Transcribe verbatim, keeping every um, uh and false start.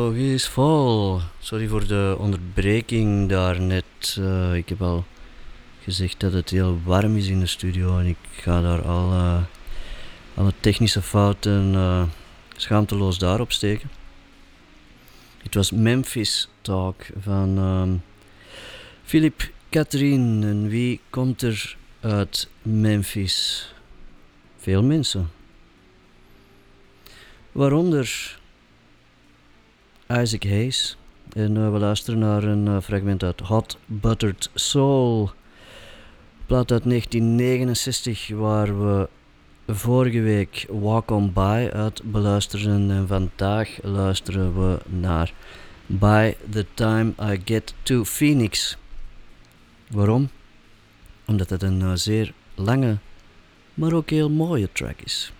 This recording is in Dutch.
oog is vol. Sorry voor de onderbreking daarnet. Uh, ik heb al gezegd dat het heel warm is in de studio en ik ga daar al uh, alle technische fouten uh, schaamteloos daarop steken. Het was Memphis Talk van um, Philip Catherine. En wie komt er uit Memphis? Veel mensen. Waaronder Isaac Hayes. En uh, we luisteren naar een uh, fragment uit Hot Buttered Soul. Plaat uit negentien negenenzestig, waar we vorige week Walk On By uit beluisteren. En vandaag luisteren we naar By The Time I Get To Phoenix. Waarom? Omdat het een uh, zeer lange, maar ook heel mooie track is.